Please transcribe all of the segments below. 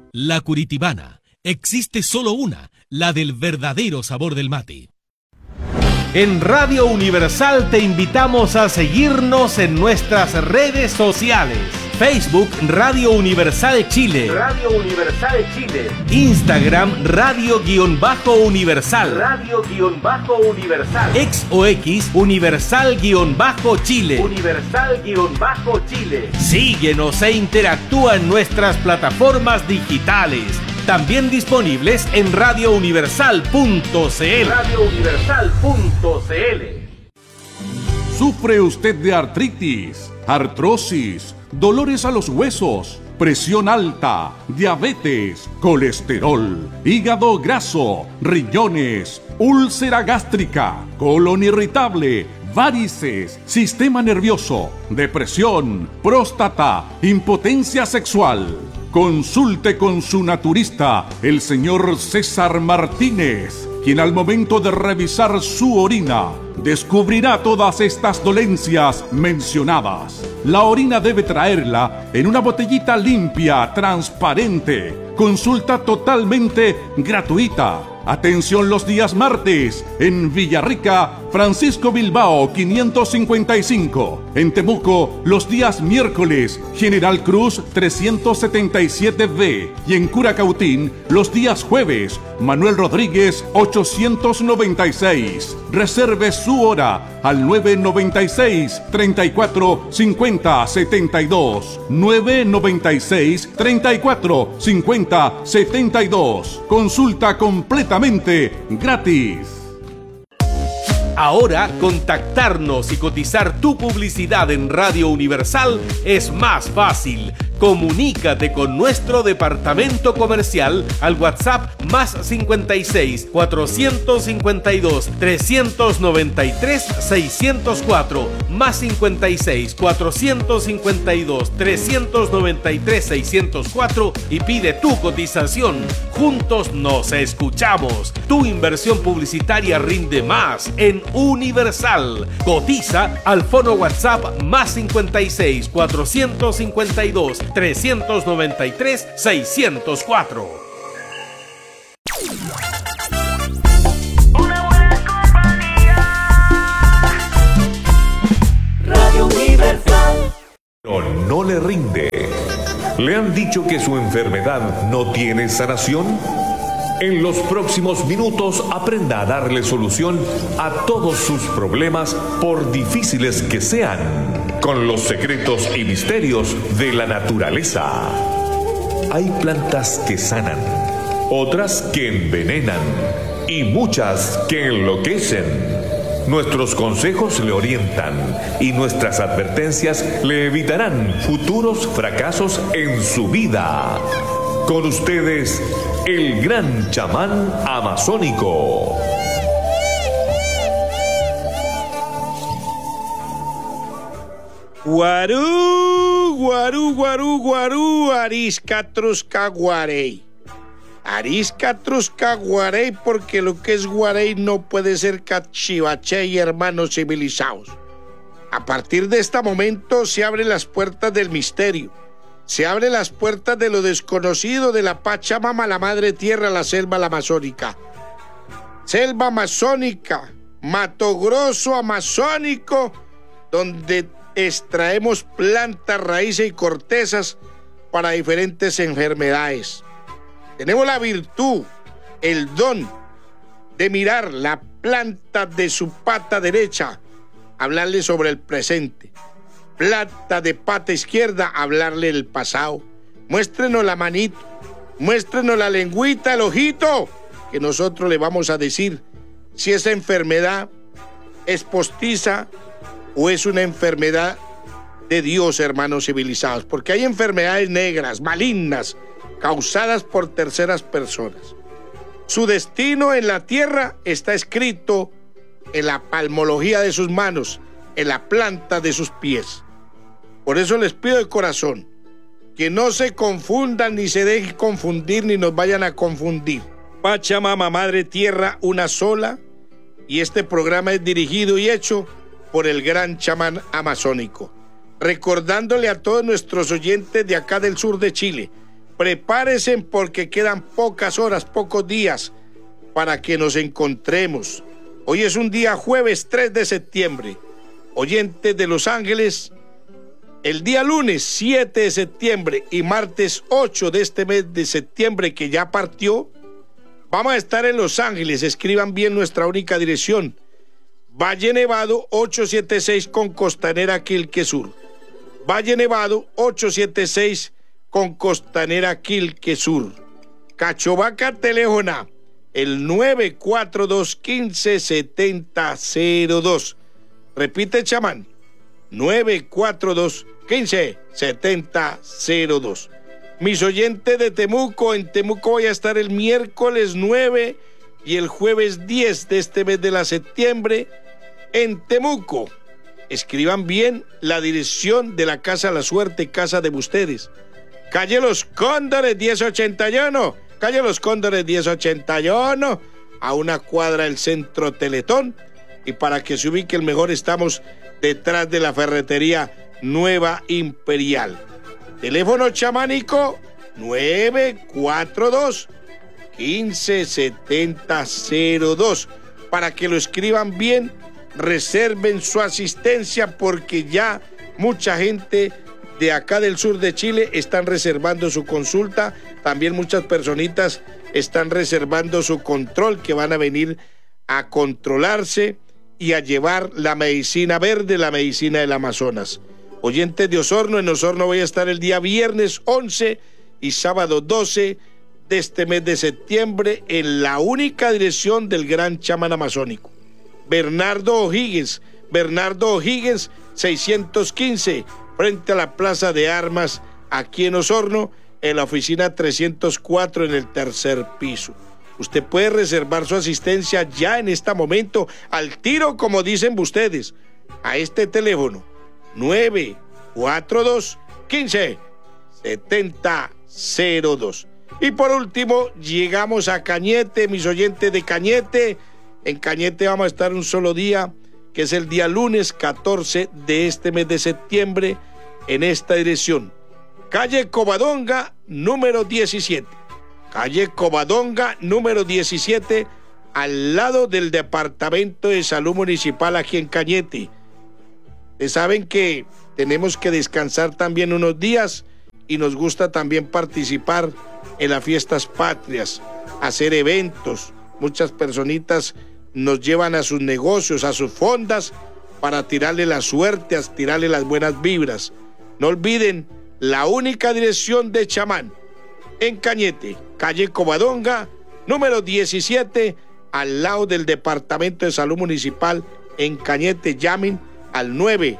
La Curitibana. Existe solo una, la del verdadero sabor del mate. En Radio Universal te invitamos a seguirnos en nuestras redes sociales. Facebook Radio Universal Chile. Radio Universal Chile. Instagram Radio-Universal. Radio-Universal. Ex o X Universal-Chile. Universal-Chile. Síguenos e interactúa en nuestras plataformas digitales. También disponibles en radiouniversal.cl. radiouniversal.cl. ¿Sufre usted de artritis, artrosis, dolores a los huesos, presión alta, diabetes, colesterol, hígado graso, riñones, úlcera gástrica, colon irritable, varices, sistema nervioso, depresión, próstata, impotencia sexual? Consulte con su naturista, el señor César Martínez, quien al momento de revisar su orina descubrirá todas estas dolencias mencionadas. La orina debe traerla en una botellita limpia, transparente. Consulta totalmente gratuita. Atención los días martes en Villarrica, Francisco Bilbao 555. En Temuco los días miércoles, General Cruz 377B. Y en Curacautín los días jueves, Manuel Rodríguez 896. Reserve su hora al 996 34 50 72. 996 34 50 72. Consulta completamente gratis. Ahora, contactarnos y cotizar tu publicidad en Radio Universal es más fácil. Comunícate con nuestro departamento comercial al WhatsApp más 56 452 393 604 más 56 452 393 604 y pide tu cotización. Juntos nos escuchamos. Tu inversión publicitaria rinde más en Universal. Cotiza al fono WhatsApp más 56 452 393 604. Una buena compañía. Radio Universal. Pero no le rinde. ¿Le han dicho que su enfermedad no tiene sanación? En los próximos minutos aprenda a darle solución a todos sus problemas, por difíciles que sean, con los secretos y misterios de la naturaleza. Hay plantas que sanan, otras que envenenan y muchas que enloquecen. Nuestros consejos le orientan y nuestras advertencias le evitarán futuros fracasos en su vida. Con ustedes, el gran chamán amazónico. Guarú, guarú, guarú, guarú, arisca trusca guarey. Arisca trusca guarey, porque lo que es guarey no puede ser cachivache y hermanos civilizados. A partir de este momento se abren las puertas del misterio. Se abren las puertas de lo desconocido, de la Pachamama, la madre tierra, la selva la amazónica. Selva amazónica, Mato Grosso amazónico, donde extraemos plantas, raíces y cortezas para diferentes enfermedades. Tenemos la virtud, el don de mirar la planta de su pata derecha, hablarle sobre el presente. Planta de pata izquierda, hablarle el pasado. Muéstrenos la manito, muéstrenos la lengüita, el ojito, que nosotros le vamos a decir si esa enfermedad es postiza o es una enfermedad de Dios, hermanos civilizados, porque hay enfermedades negras, malignas, causadas por terceras personas. Su destino en la tierra está escrito en la palmología de sus manos, en la planta de sus pies. Por eso les pido de corazón que no se confundan, ni se dejen confundir, ni nos vayan a confundir. Pachamama, madre tierra, una sola, y este programa es dirigido y hecho por el gran chamán amazónico. Recordándole a todos nuestros oyentes de acá del sur de Chile, Prepárense porque quedan pocas horas, pocos días para que nos encontremos. Hoy es un día jueves 3 de septiembre. Oyentes de Los Ángeles, el día lunes 7 de septiembre y martes 8 de este mes de septiembre que ya partió, vamos a estar en Los Ángeles. Escriban bien nuestra única dirección. Valle Nevado 876 con Costanera Quilque Sur. Valle Nevado 876 con Costanera Quilque Sur. Cachovaca, teléfono el 942-157002. Repite, chamán, 942-157002. Mis oyentes de Temuco, en Temuco voy a estar el miércoles 9 y el jueves 10 de este mes de la septiembre en Temuco. Escriban bien la dirección de la Casa La Suerte, casa de ustedes. Calle Los Cóndores 1081, calle Los Cóndores 1081, a una cuadra del Centro Teletón. Y para que se ubiquen mejor, estamos detrás de la ferretería Nueva Imperial. Teléfono chamánico 942-157002. Para que lo escriban bien, reserven su asistencia porque ya mucha gente de acá del sur de Chile están reservando su consulta. También muchas personitas están reservando su control, que van a venir a controlarse y a llevar la medicina verde, la medicina del Amazonas. Oyentes de Osorno, en Osorno voy a estar el día viernes 11 y sábado 12 de este mes de septiembre en la única dirección del gran chamán amazónico. Bernardo O'Higgins 615, frente a la Plaza de Armas, aquí en Osorno, en la oficina 304 en el tercer piso. Usted puede reservar su asistencia ya en este momento, al tiro, como dicen ustedes, a este teléfono, 942-157002. Y por último, llegamos a Cañete, mis oyentes de Cañete. En Cañete vamos a estar un solo día, que es el día lunes 14 de este mes de septiembre, en esta dirección. Calle Covadonga, número 17. Calle Covadonga, número 17, al lado del Departamento de Salud Municipal aquí en Cañete. Ustedes saben que tenemos que descansar también unos días y nos gusta también participar en las fiestas patrias, hacer eventos. Muchas personitas nos llevan a sus negocios, a sus fondas, para tirarle la suerte, a tirarle las buenas vibras. No olviden la única dirección de chamán en Cañete, calle Covadonga, número 17, al lado del Departamento de Salud Municipal en Cañete. Llamen al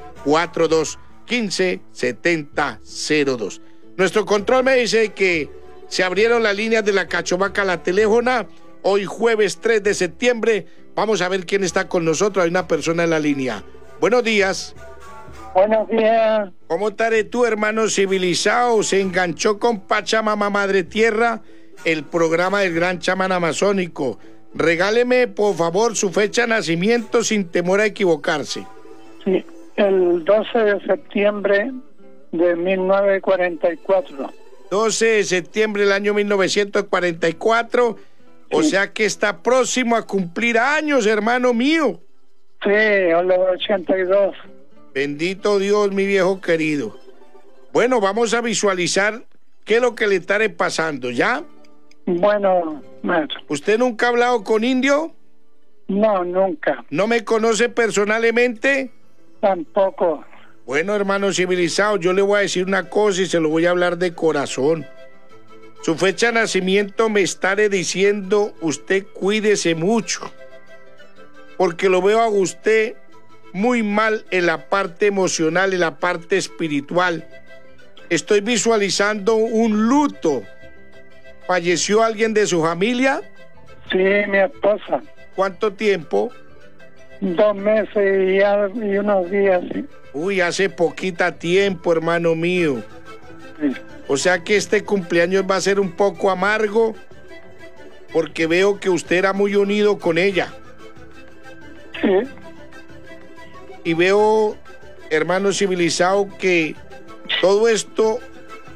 942-157002. Nuestro control me dice que se abrieron las líneas de la Cachovaca, la teléfona. Hoy jueves 3 de septiembre, vamos a ver quién está con nosotros. Hay una persona en la línea. Buenos días. Buenos días. ¿Cómo estaré tú, hermano civilizado? Se enganchó con Pachamama Madre Tierra, el programa del gran chamán amazónico. Regáleme, por favor, su fecha de nacimiento sin temor a equivocarse. Sí, el 12 de septiembre de 1944. 12 de septiembre del año 1944. Sí. O sea que está próximo a cumplir años, hermano mío. Sí, a los 82. Bendito Dios, mi viejo querido. Bueno, vamos a visualizar qué es lo que le estaré pasando, ¿ya? Bueno, maestro. ¿Usted nunca ha hablado con indio? No, nunca. ¿No me conoce personalmente? Tampoco. Bueno, hermano civilizado, yo le voy a decir una cosa y se lo voy a hablar de corazón. Su fecha de nacimiento me estaré diciendo, usted cuídese mucho, porque lo veo a usted muy mal en la parte emocional, en la parte espiritual. Estoy visualizando un luto. ¿Falleció alguien de su familia? Sí, mi esposa. ¿Cuánto tiempo? 2 meses y unos días, sí. Uy, hace poquita tiempo, hermano mío. Sí. O sea que este cumpleaños va a ser un poco amargo, porque veo que usted era muy unido con ella. Sí. Y veo, hermano civilizado, que todo esto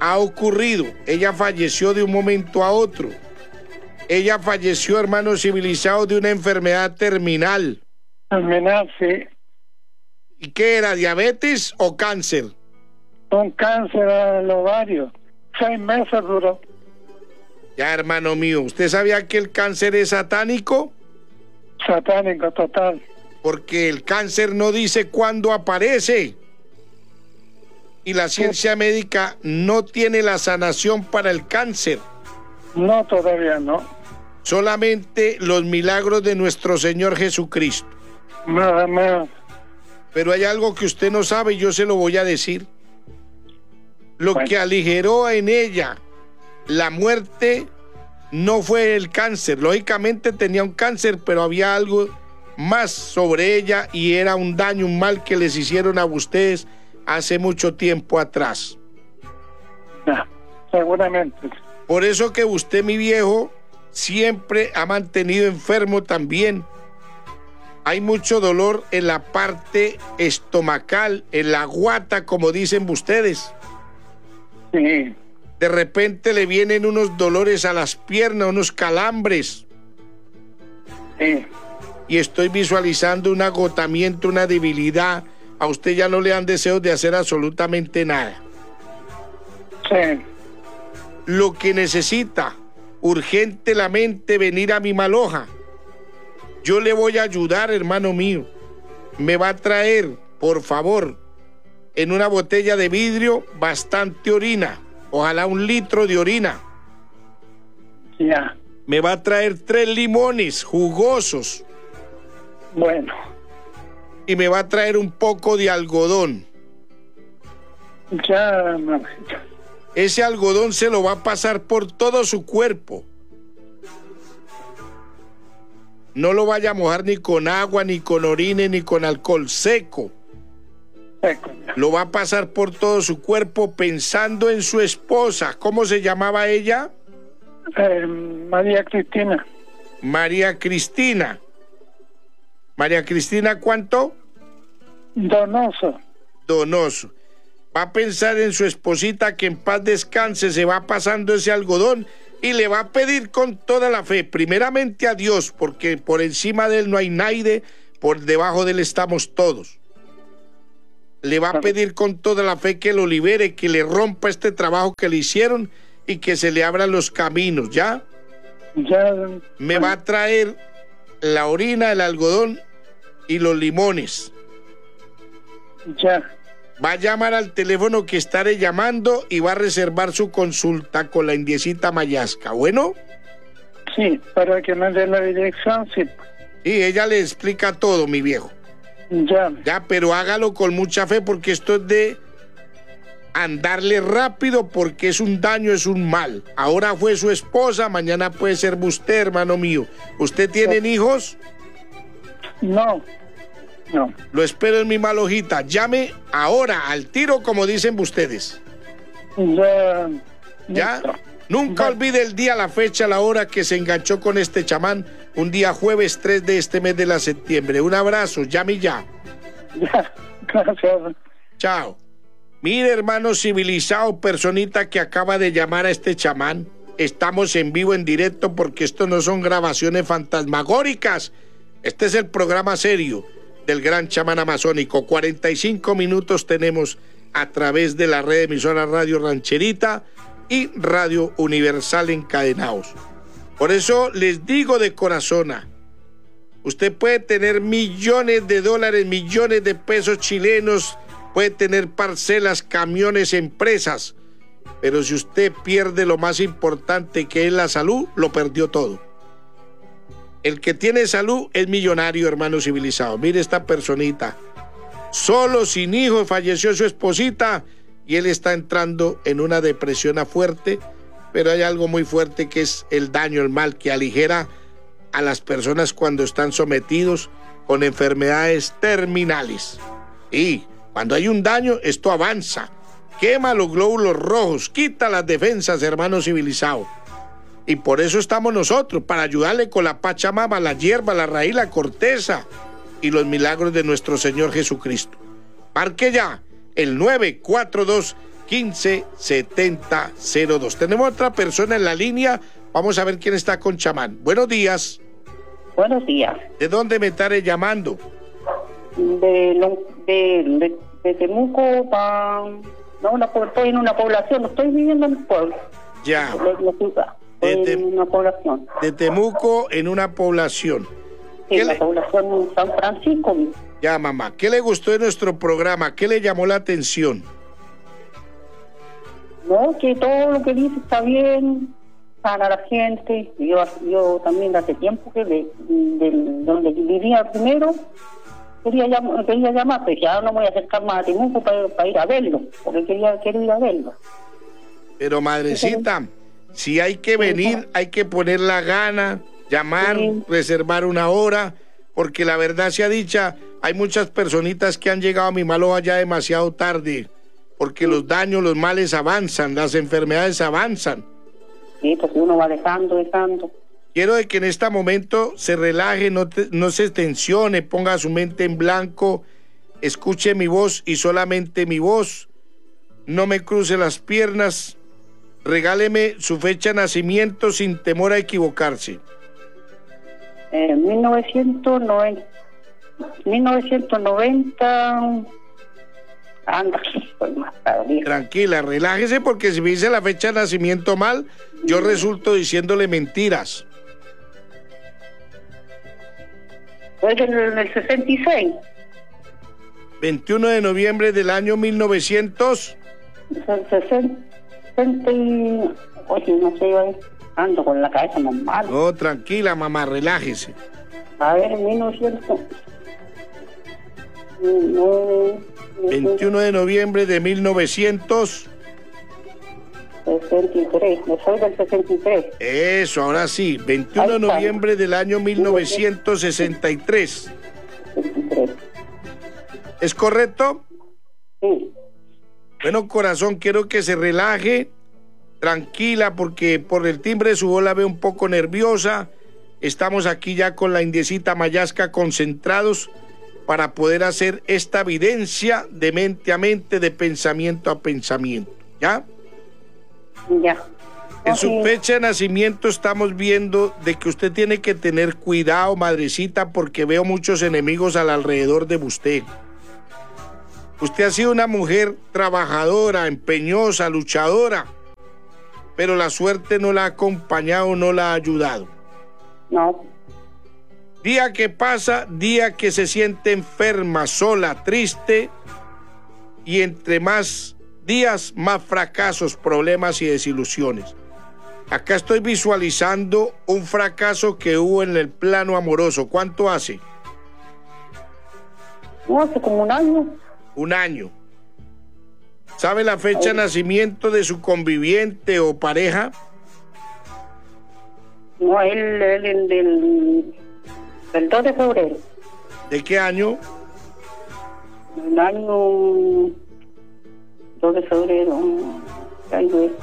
ha ocurrido. Ella falleció de un momento a otro. Ella falleció, hermanos civilizados, de una enfermedad terminal. Terminal, sí. ¿Y qué era, diabetes o cáncer? Un cáncer al ovario. 6 meses duró. Ya, hermano mío, ¿usted sabía que el cáncer es satánico? Satánico total. Porque el cáncer no dice cuándo aparece. Y la ciencia médica no tiene la sanación para el cáncer. No, todavía no. Solamente los milagros de nuestro Señor Jesucristo. Nada más. Pero hay algo que usted no sabe y yo se lo voy a decir. Lo que aligeró en ella la muerte no fue el cáncer. Lógicamente tenía un cáncer, pero había algo más sobre ella y era un daño, un mal que les hicieron a ustedes hace mucho tiempo atrás. Ya, seguramente. Por eso que usted, mi viejo, siempre ha mantenido enfermo también. Hay mucho dolor en la parte estomacal, en la guata, como dicen ustedes. Sí. De repente le vienen unos dolores a las piernas, unos calambres. Sí. Y estoy visualizando un agotamiento, una debilidad. A usted ya no le dan deseos de hacer absolutamente nada. Sí. Lo que necesita urgentemente venir a mi Maloja. Yo le voy a ayudar, hermano mío. Me va a traer, por favor, en una botella de vidrio, bastante orina. Ojalá 1 litro de orina. Ya. Me va a traer 3 limones jugosos. Bueno. Y me va a traer un poco de algodón. Ya, mamita. Ese algodón se lo va a pasar por todo su cuerpo. No lo vaya a mojar ni con agua, ni con orina, ni con alcohol. Seco. Seco, ya. Lo va a pasar por todo su cuerpo pensando en su esposa. ¿Cómo se llamaba ella? María Cristina. María Cristina. María Cristina, ¿cuánto? Donoso. Donoso. Va a pensar en su esposita, que en paz descanse, se va pasando ese algodón y le va a pedir con toda la fe, primeramente a Dios, porque por encima de él no hay nadie, por debajo de él estamos todos. Le va a pedir con toda la fe que lo libere, que le rompa este trabajo que le hicieron y que se le abran los caminos, ¿ya? Ya. Me va a traer la orina, el algodón y los limones. Ya. Va a llamar al teléfono que estaré llamando y va a reservar su consulta con la indiecita Mayasca. ¿Bueno? Sí, para que me dé la dirección, sí. Sí, ella le explica todo, mi viejo. Ya. Ya, pero hágalo con mucha fe porque esto es de andarle rápido porque es un daño, es un mal. Ahora fue su esposa, mañana puede ser usted, hermano mío. ¿Usted tiene hijos? No. No. Lo espero en mi Malojita. Llame ahora, al tiro, como dicen ustedes. Ya. ¿Ya? Listo. Nunca olvide el día, la fecha, la hora que se enganchó con este chamán. Un día jueves 3 de este mes de la septiembre. Un abrazo, llame ya. Ya. Gracias. Chao. Mire, hermano civilizado, personita que acaba de llamar a este chamán. Estamos en vivo, en directo, porque esto no son grabaciones fantasmagóricas. Este es el programa serio del gran chamán amazónico. 45 minutos tenemos a través de la red de emisoras Radio Rancherita y Radio Universal encadenados. Por eso les digo de corazón, usted puede tener millones de dólares, millones de pesos chilenos, puede tener parcelas, camiones, empresas, pero si usted pierde lo más importante, que es la salud, lo perdió todo. El que tiene salud es millonario, hermano civilizado. Mire esta personita, solo, sin hijos, falleció su esposita y él está entrando en una depresión fuerte, pero hay algo muy fuerte que es el daño, el mal que aligera a las personas cuando están sometidos con enfermedades terminales. Y cuando hay un daño, esto avanza, quema los glóbulos rojos, quita las defensas, hermano civilizado. Y por eso estamos nosotros, para ayudarle con la pachamama, la hierba, la raíz, la corteza y los milagros de nuestro Señor Jesucristo. Marque ya el 157002. Tenemos otra persona en la línea. Vamos a ver quién está con chamán. Buenos días. Buenos días. ¿De dónde me estaré llamando? De Temuco, estoy en una población, no estoy viviendo en el pueblo. Ya. Estoy en una población. De Temuco, en una población. Sí, la población San Francisco. Ya, mamá. ¿Qué le gustó de nuestro programa? ¿Qué le llamó la atención? No, que todo lo que dice está bien, para la gente. Yo también hace tiempo que donde vivía primero quería llamar, pero ya no me voy a acercar más a Temuco para ir a verlo, porque quiero ir a verlo. Pero madrecita, si hay que venir, hay que poner la gana, llamar, reservar una hora, porque la verdad sea dicha, hay muchas personitas que han llegado a mi malo ya demasiado tarde, porque los daños, los males avanzan, las enfermedades avanzan. Sí, pues uno va dejando. Quiero de que en este momento se relaje, no se tensione, ponga su mente en blanco, escuche mi voz y solamente mi voz. No me cruce las piernas, regáleme su fecha de nacimiento sin temor a equivocarse. 1990. Anda, pues más tarde. Tranquila, relájese, porque si me dice la fecha de nacimiento mal, yo resulto diciéndole mentiras. Pues el 66. 21 de noviembre del año 1900. 60. Oye, no sé, ando con la cabeza normal. No, tranquila, mamá, relájese. A ver, 1900. 21 de noviembre de 1900. 63, yo soy del 63. Eso, ahora sí, 21 de noviembre del año 1963. 63. ¿Es correcto? Sí. Bueno, corazón, quiero que se relaje, tranquila, porque por el timbre de su voz la veo un poco nerviosa. Estamos aquí ya con la indiecita Mayasca concentrados para poder hacer esta evidencia de mente a mente, de pensamiento a pensamiento. ¿Ya? Ya. En su fecha de nacimiento estamos viendo de que usted tiene que tener cuidado, madrecita, porque veo muchos enemigos alrededor de usted. Usted ha sido una mujer trabajadora, empeñosa, luchadora, pero la suerte no la ha acompañado, no la ha ayudado. No. Día que pasa, día que se siente enferma, sola, triste, y entre más días, más fracasos, problemas y desilusiones. Acá estoy visualizando un fracaso que hubo en el plano amoroso. ¿Cuánto hace? No, hace como un año. Un año. ¿Sabe la fecha de nacimiento de su conviviente o pareja? No, él del 2 de febrero. ¿De qué año? El año 2 de febrero. ¿Qué año es?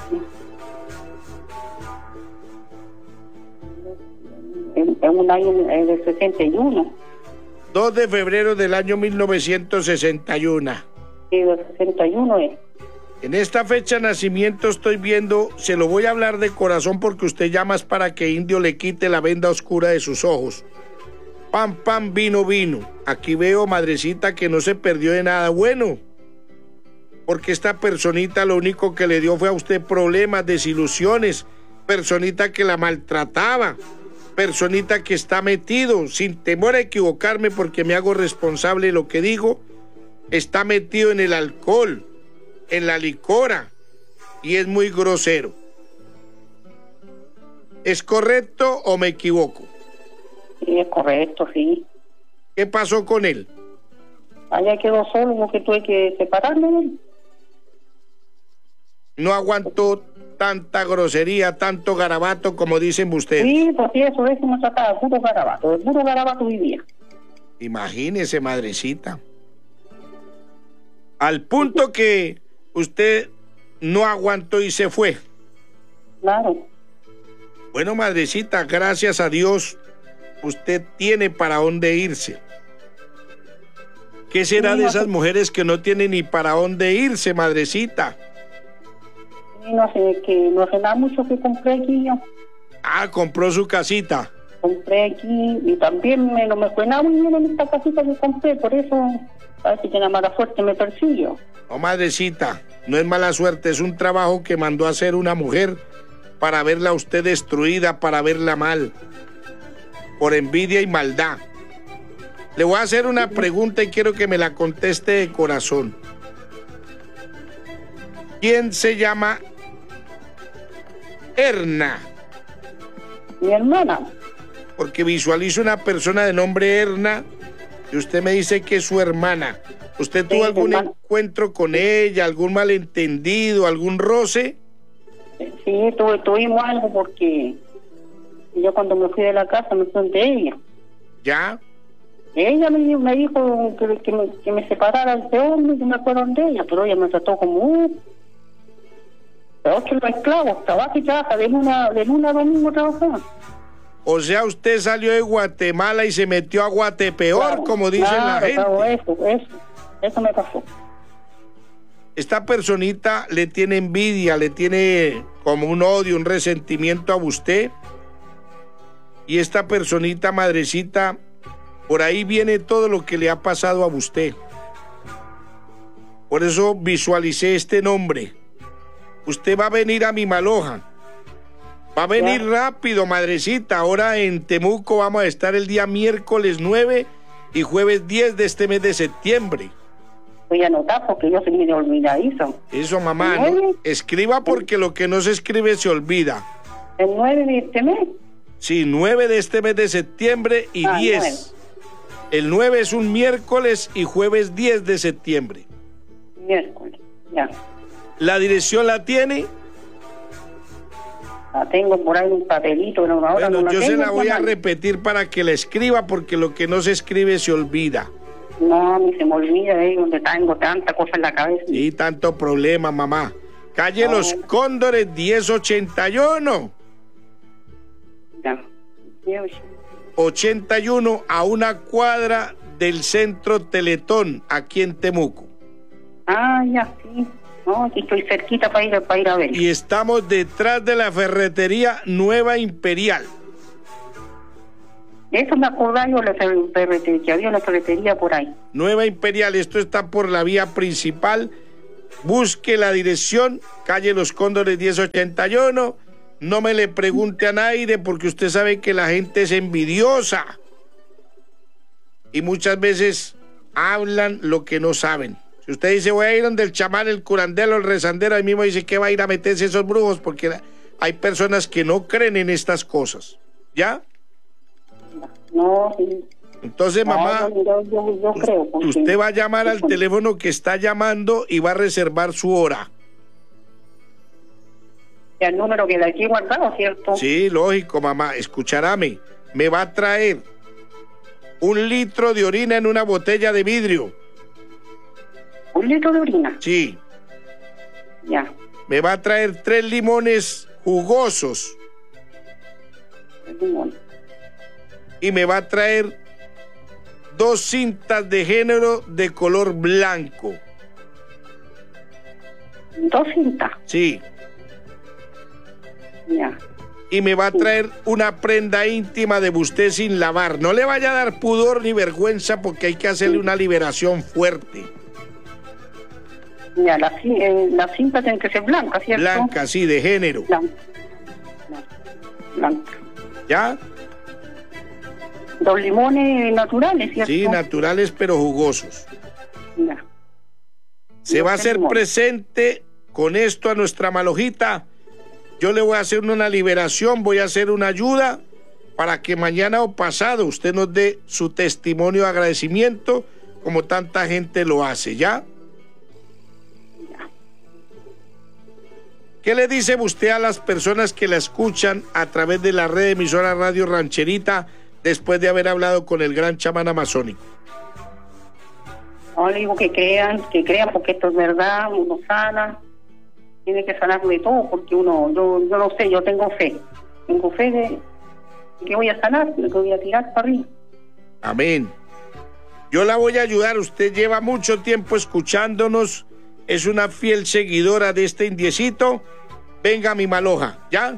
En un año del 61. 2 de febrero del año 1961. Sí, del 61 es. En esta fecha de nacimiento estoy viendo, se lo voy a hablar de corazón porque usted llama es para que Indio le quite la venda oscura de sus ojos. Pan, pan, vino, vino. Aquí veo, madrecita, que no se perdió de nada bueno. Porque esta personita lo único que le dio fue a usted problemas, desilusiones. Personita que la maltrataba. Personita que está metido, sin temor a equivocarme porque me hago responsable de lo que digo, está metido en el alcohol, en la licora, y es muy grosero. ¿Es correcto o me equivoco? Sí, es correcto, sí. ¿Qué pasó con él? Allá quedó solo porque tuve que separarme de él. No aguantó tanta grosería, tanto garabato como dicen ustedes. Sí, pues sí, eso no trataba de puro garabato vivía. Imagínese, madrecita. Al punto que usted no aguantó y se fue. Claro. Bueno, madrecita, gracias a Dios, usted tiene para dónde irse. ¿Qué será de esas mujeres que no tienen ni para dónde irse, madrecita? Y no sé, que no sé nada mucho que compré aquí yo. Ah, compró su casita. Compré aquí y también no me fue nada muy bien en esta casita que compré, por eso parece que la mala suerte me persiguió. Oh, madrecita, no es mala suerte, es un trabajo que mandó a hacer una mujer para verla a usted destruida, para verla mal, por envidia y maldad. Le voy a hacer una pregunta y quiero que me la conteste de corazón. ¿Quién se llama Erna? Mi hermana. Porque visualizo una persona de nombre Erna y usted me dice que es su hermana. ¿Usted tuvo algún encuentro con ella, algún malentendido, algún roce? Sí, tuvimos algo porque yo cuando me fui de la casa me fui de ella. ¿Ya? Ella me dijo que me separara de este hombre y que me fuera de ella, pero ella me trató como pero que los esclavos, trabaja y trabaja, de luna a domingo trabajaba. O sea, usted salió de Guatemala y se metió a Guatepeor, claro, como dicen la gente. Claro, eso me pasó. Esta personita le tiene envidia, le tiene como un odio, un resentimiento a usted. Y esta personita, madrecita, por ahí viene todo lo que le ha pasado a usted. Por eso visualicé este nombre. Usted va a venir a mi Maloja. Va a venir rápido, madrecita. Ahora en Temuco vamos a estar el día miércoles 9 y jueves 10 de este mes de septiembre. Voy a anotar porque yo soy medio olvidadizo. Eso, mamá, ¿no? Escriba porque lo que no se escribe se olvida. ¿El 9 de este mes? Sí, 9 de este mes de septiembre y 10. 9. El 9 es un miércoles y jueves 10 de septiembre. Miércoles, ya. ¿La dirección la tiene? La tengo por ahí un papelito, pero ahora bueno, no la yo tengo, se la voy a repetir para que la escriba porque lo que no se escribe se olvida. No, a mí se me olvida donde tengo tanta cosa en la cabeza. Sí, tanto problema, mamá. Calle Los Cóndores 1081. Ya. 81 a una cuadra del centro Teletón, aquí en Temuco. Ah, ya, sí. No, aquí estoy cerquita para ir a ver. Y estamos detrás de la ferretería Nueva Imperial. Eso me acordaba yo, la ferretería, había una ferretería por ahí. Nueva Imperial, esto está por la vía principal. Busque la dirección, calle Los Cóndores 1081. No me le pregunte a nadie porque usted sabe que la gente es envidiosa. Y muchas veces hablan lo que no saben. Si usted dice voy a ir donde el chamán, el curandero, el rezandero, ahí mismo dice que va a ir a meterse esos brujos porque hay personas que no creen en estas cosas. ¿Ya? No, sí. Entonces, mamá, yo creo, usted va a llamar al teléfono que está llamando y va a reservar su hora. El número que de aquí guardado, ¿cierto? Sí, lógico, mamá. Escucharame. Me va a traer 1 litro de orina en una botella de vidrio. 1 litro de orina. Sí. Ya. Me va a traer 3 limones jugosos. 3 limones. Y me va a traer 2 cintas de género de color blanco. 2 cintas. Sí. Ya. Y me va a traer una prenda íntima de usted sin lavar. No le vaya a dar pudor ni vergüenza porque hay que hacerle una liberación fuerte. Ya, las cintas tienen que ser blancas, ¿cierto? Blanca, sí, de género. Blanca. ¿Ya? 2 limones naturales, ¿cierto? Sí, naturales pero jugosos. Ya. Se va a hacer presente con esto a nuestra Malojita. Yo le voy a hacer una liberación, voy a hacer una ayuda para que mañana o pasado usted nos dé su testimonio de agradecimiento como tanta gente lo hace, ¿ya? ¿Qué le dice usted a las personas que la escuchan a través de la red de emisora Radio Rancherita después de haber hablado con el gran chamán amazónico? No, le digo que crean porque esto es verdad, uno sana, tiene que sanar de todo porque yo no sé, yo tengo fe de que voy a sanar, que voy a tirar para arriba. Amén. Yo la voy a ayudar, usted lleva mucho tiempo escuchándonos, es una fiel seguidora de este indiecito venga a mi Maloja, ¿ya?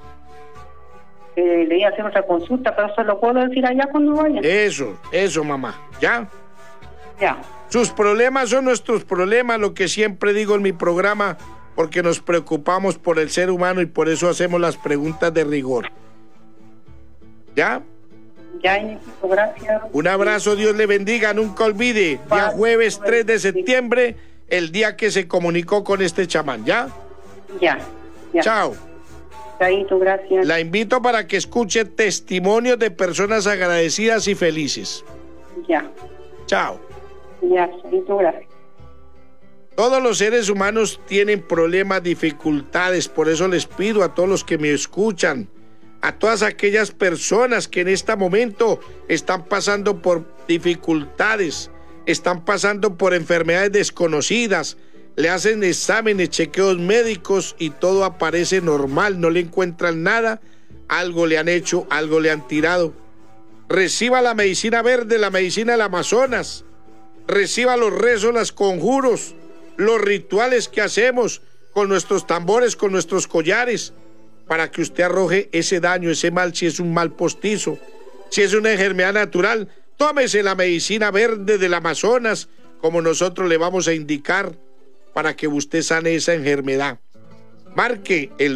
Le iba a hacer otra consulta, pero se lo puedo decir allá cuando vaya. Eso, mamá, ¿ya? Ya. Sus problemas son nuestros problemas, lo que siempre digo en mi programa, porque nos preocupamos por el ser humano y por eso hacemos las preguntas de rigor. ¿Ya? Ya, hijito, gracias. Un abrazo, Dios le bendiga, nunca olvide, día jueves 3 de septiembre, el día que se comunicó con este chamán, ¿ya? Ya. Chao. Chaito, gracias. La invito para que escuche testimonios de personas agradecidas y felices. Ya. Chao. Ya, chaito, gracias. Todos los seres humanos tienen problemas, dificultades, por eso les pido a todos los que me escuchan, a todas aquellas personas que en este momento están pasando por dificultades, están pasando por enfermedades desconocidas, le hacen exámenes, chequeos médicos y todo aparece normal, no le encuentran nada, algo le han hecho, algo le han tirado. Reciba la medicina verde, la medicina del Amazonas, reciba los rezos, los conjuros, los rituales que hacemos con nuestros tambores, con nuestros collares, para que usted arroje ese daño, ese mal, si es un mal postizo, si es una enfermedad natural, tómese la medicina verde del Amazonas, como nosotros le vamos a indicar, para que usted sane esa enfermedad. Marque el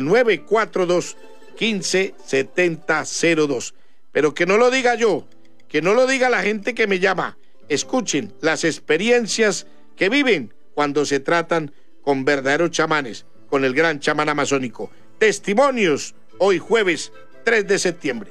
942-157002. Pero que no lo diga yo, que no lo diga la gente que me llama. Escuchen las experiencias que viven cuando se tratan con verdaderos chamanes, con el gran chamán amazónico. Testimonios, hoy jueves 3 de septiembre.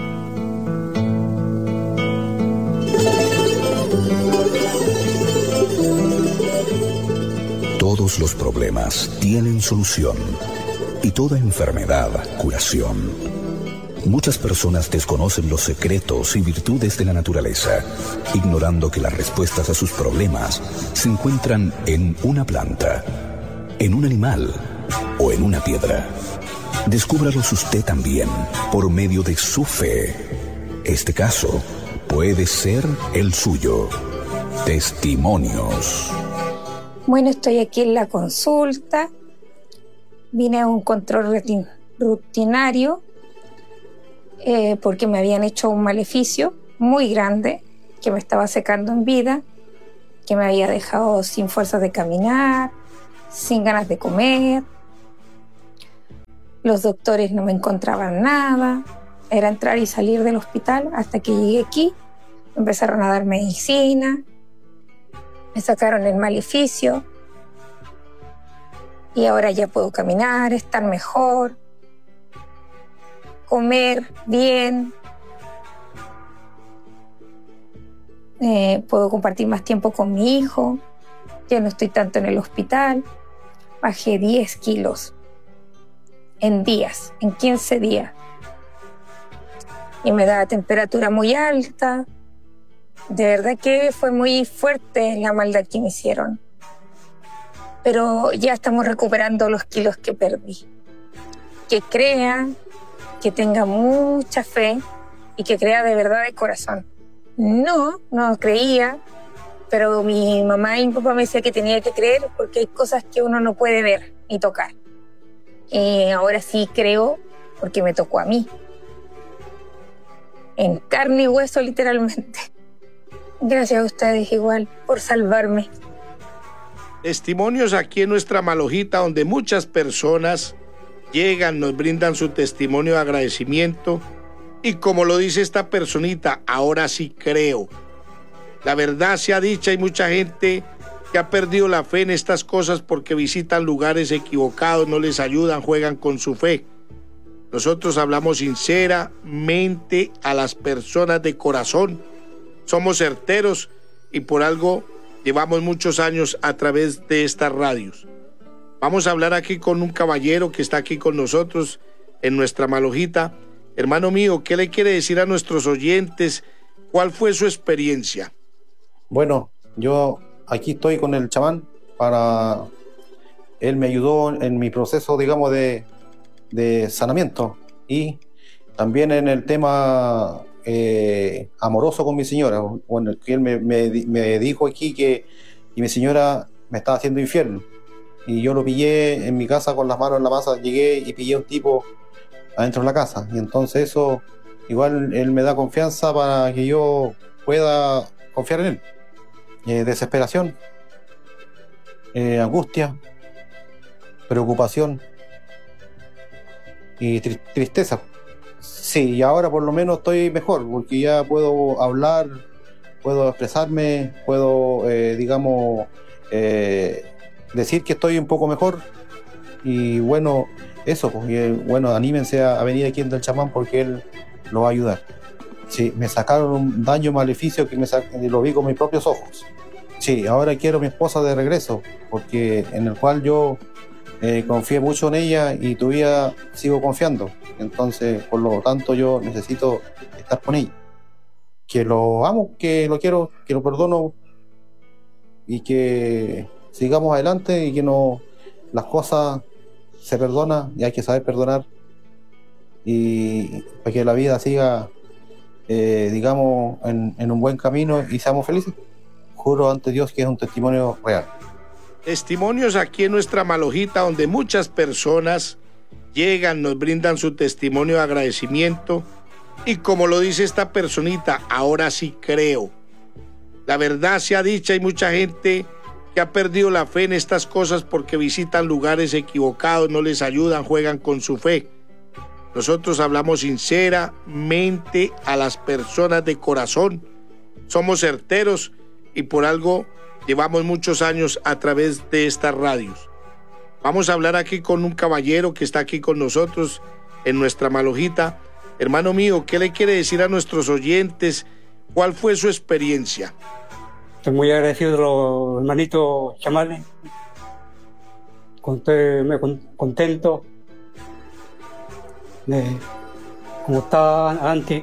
Todos los problemas tienen solución y toda enfermedad curación. Muchas personas desconocen los secretos y virtudes de la naturaleza, ignorando que las respuestas a sus problemas se encuentran en una planta, en un animal o en una piedra. Descúbralos usted también por medio de su fe. Este caso puede ser el suyo. Testimonios. Bueno, estoy aquí en la consulta. Vine a un control rutinario porque me habían hecho un maleficio muy grande que me estaba secando en vida, que me había dejado sin fuerzas de caminar, sin ganas de comer. Los doctores no me encontraban nada. Era entrar y salir del hospital hasta que llegué aquí. Empezaron a dar medicina. Me sacaron el maleficio y ahora ya puedo caminar, estar mejor, comer bien, puedo compartir más tiempo con mi hijo, ya no estoy tanto en el hospital, bajé 10 kilos en 15 días y me da temperatura muy alta. De verdad que fue muy fuerte la maldad que me hicieron. Pero ya estamos recuperando los kilos que perdí. Que crea, que tenga mucha fe y que crea de verdad de corazón. No creía, pero mi mamá y mi papá me decían que tenía que creer porque hay cosas que uno no puede ver ni tocar. Ahora sí creo porque me tocó a mí. En carne y hueso, literalmente. Gracias a ustedes igual por salvarme. Testimonios aquí en nuestra Malojita, donde muchas personas llegan, nos brindan su testimonio de agradecimiento y como lo dice esta personita, ahora sí creo. La verdad sea dicha, hay mucha gente que ha perdido la fe en estas cosas porque visitan lugares equivocados, no les ayudan, juegan con su fe. Nosotros hablamos sinceramente a las personas de corazón. Somos certeros y por algo llevamos muchos años a través de estas radios. Vamos a hablar aquí con un caballero que está aquí con nosotros en nuestra Malojita. Hermano mío, ¿qué le quiere decir a nuestros oyentes? ¿Cuál fue su experiencia? Bueno, yo aquí estoy con el chamán él me ayudó en mi proceso, digamos, de sanamiento y también en el tema amoroso con mi señora. Bueno, que él me dijo aquí que mi señora me estaba haciendo infiel y yo lo pillé en mi casa con las manos en la masa, llegué y pillé a un tipo adentro de la casa, y entonces eso igual él me da confianza para que yo pueda confiar en él. Desesperación, angustia, preocupación y tristeza. Sí, y ahora por lo menos estoy mejor, porque ya puedo hablar, puedo expresarme, puedo, decir que estoy un poco mejor. Y bueno, eso, pues, bueno, anímense a venir aquí en Del Chamán porque él lo va a ayudar. Sí, me sacaron un daño maleficio que lo vi con mis propios ojos. Sí, ahora quiero a mi esposa de regreso, porque en el cual yo confié mucho en ella y todavía sigo confiando. Entonces, por lo tanto, yo necesito estar con ella. Que lo amo, que lo quiero, que lo perdono y que sigamos adelante y que no las cosas se perdonan y hay que saber perdonar y para que la vida siga, en un buen camino y seamos felices. Juro ante Dios que es un testimonio real. Testimonios aquí en nuestra Malojita, donde muchas personas llegan, nos brindan su testimonio de agradecimiento y como lo dice esta personita, ahora sí creo. La verdad sea dicha, hay mucha gente que ha perdido la fe en estas cosas porque visitan lugares equivocados, no les ayudan, juegan con su fe. Nosotros hablamos sinceramente a las personas de corazón, somos certeros y por algo llevamos muchos años a través de estas radios. Vamos a hablar aquí con un caballero que está aquí con nosotros en nuestra Malojita. Hermano mío, ¿qué le quiere decir a nuestros oyentes? ¿Cuál fue su experiencia? Estoy muy agradecido de los hermanitos chamanes. Contento de como estaba antes.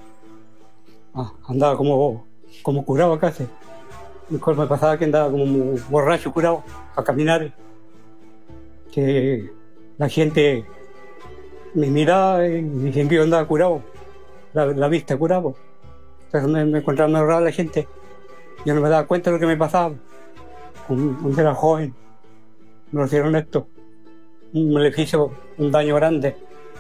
Andaba como curado casi. Mejor me pasaba que andaba como borracho curado para caminar. Que la gente me miraba y decían que yo andaba curado, la vista curado. Entonces me encontraba muy raro la gente. Yo no me daba cuenta de lo que me pasaba. Cuando era joven, me lo hicieron esto. Un maleficio, un daño grande.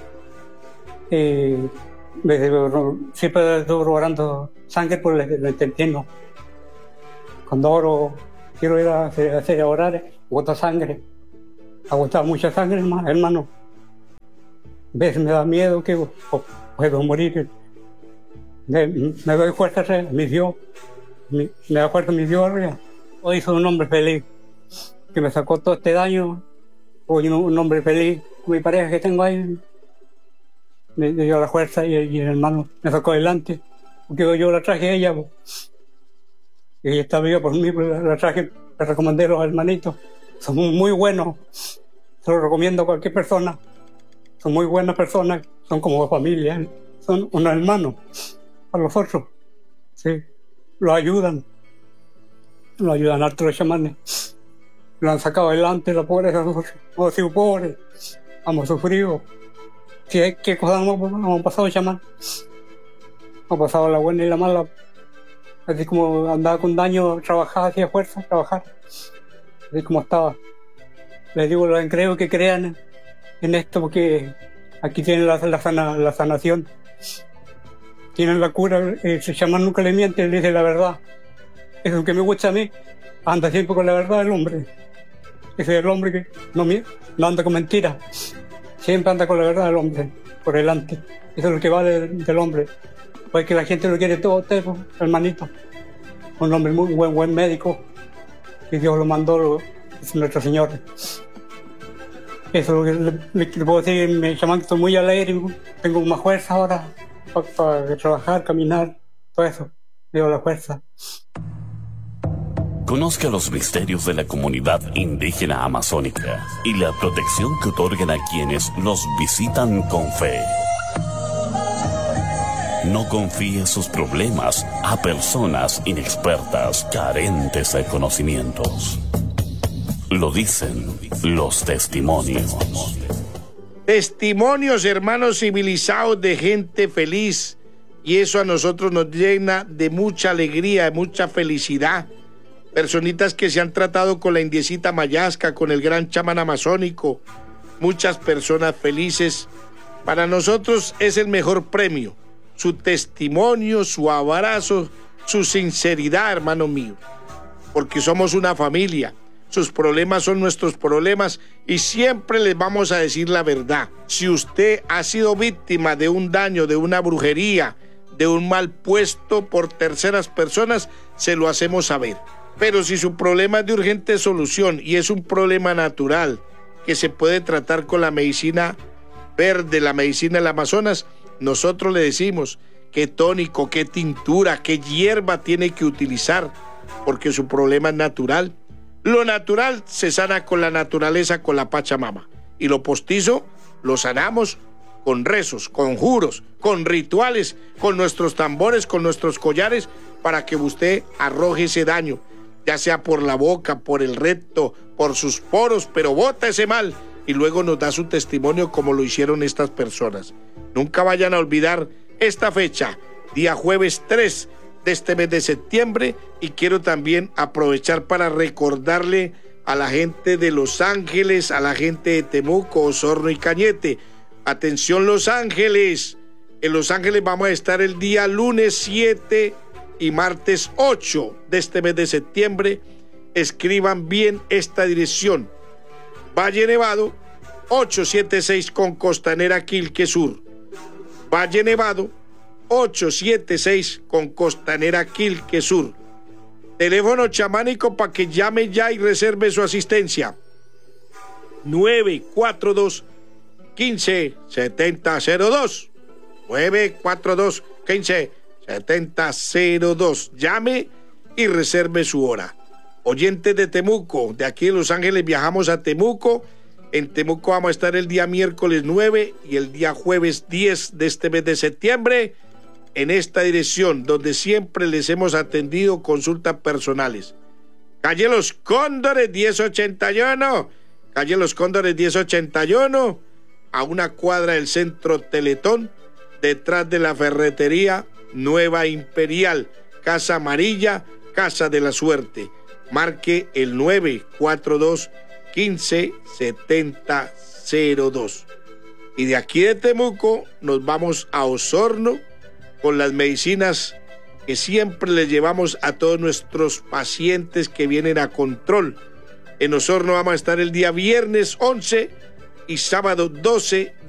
Siempre estoy orando sangre por el intestino. Cuando oro, quiero ir a hacer orar, boto sangre. Agotaba mucha sangre, hermano. A veces me da miedo que puedo morir. Me doy fuerza a mi Dios. Me da fuerza mi Dios arriba. Hoy soy un hombre feliz. Que me sacó todo este daño. Hoy un hombre feliz. Mi pareja que tengo ahí me dio la fuerza y el hermano me sacó adelante. Porque yo la traje a ella. Y ella estaba viva por mí, la traje, le recomendé a los hermanitos. Son muy buenos. Se lo recomiendo a cualquier persona. Son muy buenas personas. Son como familia. Son unos hermanos a los otros. Sí. Lo ayudan harto los chamanes. Lo han sacado adelante, la pobreza. Hemos sido pobres. Hemos sufrido. ¿Qué cosas hemos pasado, chamán? Hemos pasado la buena y la mala. Así como andaba con daño, trabajaba, hacía fuerza, trabajar. Así como estaba. Les digo, les creo que crean en esto porque aquí tienen la sanación. Tienen la cura, el chamán nunca le miente, le dice la verdad. Es lo que me gusta a mí, anda siempre con la verdad el hombre. Ese es el hombre que no anda con mentiras. Siempre anda con la verdad el hombre, por delante. Eso es lo que vale del hombre. Porque la gente lo quiere todo, usted, hermanito. Un hombre muy buen médico. Y Dios lo mandó, es nuestro Señor. Eso es lo que le puedo decir, me llaman que estoy muy alegre, tengo más fuerza ahora para trabajar, caminar, todo eso, tengo la fuerza. Conozca los misterios de la comunidad indígena amazónica y la protección que otorgan a quienes los visitan con fe. No confíe sus problemas a personas inexpertas, carentes de conocimientos. Lo dicen los testimonios. Testimonios, hermanos civilizados, de gente feliz. Y eso a nosotros nos llena de mucha alegría, de mucha felicidad. personitas que se han tratado con la indiecita Mayasca, con el gran chamán amazónico, muchas personas felices. Para nosotros es el mejor premio, su testimonio, su abrazo, su sinceridad, hermano mío, porque somos una familia. Sus problemas son nuestros problemas y siempre les vamos a decir la verdad. Si usted ha sido víctima de un daño, de una brujería, de un mal puesto por terceras personas, se lo hacemos saber. Pero si su problema es de urgente solución y es un problema natural que se puede tratar con la medicina verde, la medicina del Amazonas, nosotros le decimos qué tónico, qué tintura, qué hierba tiene que utilizar, porque su problema es natural. Lo natural se sana con la naturaleza, con la Pachamama. Y lo postizo lo sanamos con rezos, con juros, con rituales, con nuestros tambores, con nuestros collares, para que usted arroje ese daño, ya sea por la boca, por el recto, por sus poros, pero bota ese mal y luego nos da su testimonio como lo hicieron estas personas. Nunca vayan a olvidar esta fecha, día jueves 3 de este mes de septiembre, y quiero también aprovechar para recordarle a la gente de Los Ángeles, a la gente de Temuco, Osorno y Cañete. Atención Los Ángeles, en Los Ángeles vamos a estar el día lunes 7 y martes 8 de este mes de septiembre. Escriban bien esta dirección: Valle Nevado 876 con Costanera Quilque Sur. Valle Nevado 876 con Costanera Quilque Sur. Teléfono chamánico para que llame ya y reserve su asistencia: 942 15 7002. 942 15 7002. Llame y reserve su hora. Oyentes de Temuco, de aquí de Los Ángeles viajamos a Temuco. En Temuco vamos a estar el día miércoles 9 y el día jueves 10 de este mes de septiembre, en esta dirección donde siempre les hemos atendido consultas personales. Calle Los Cóndores 1081, calle Los Cóndores 1081, a una cuadra del Centro Teletón, detrás de la ferretería Nueva Imperial, Casa Amarilla, Casa de la Suerte. Marque el 942 15 7002. Y de aquí de Temuco nos vamos a Osorno con las medicinas que siempre les llevamos a todos nuestros pacientes que vienen a control. En Osorno vamos a estar el día viernes 11 y sábado 12